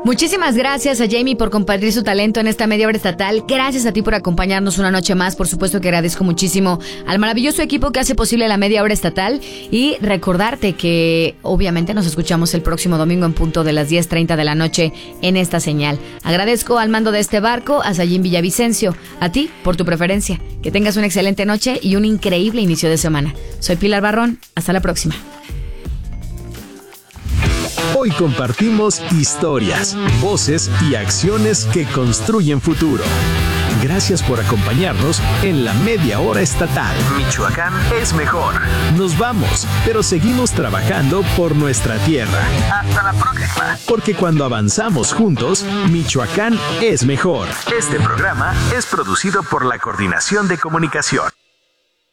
Muchísimas gracias a Jamie por compartir su talento en esta media hora estatal. Gracias a ti por acompañarnos una noche más. Por supuesto que agradezco muchísimo al maravilloso equipo que hace posible la media hora estatal. Y recordarte que obviamente nos escuchamos el próximo domingo en punto de las 10:30 de la noche en esta señal. Agradezco al mando de este barco a Sayín Villavicencio, a ti por tu preferencia. Que tengas una excelente noche y un increíble inicio de semana. Soy Pilar Barrón. Hasta la próxima. Hoy compartimos historias, voces y acciones que construyen futuro. Gracias por acompañarnos en la media hora estatal. Michoacán es mejor. Nos vamos, pero seguimos trabajando por nuestra tierra. Hasta la próxima. Porque cuando avanzamos juntos, Michoacán es mejor. Este programa es producido por la Coordinación de Comunicación.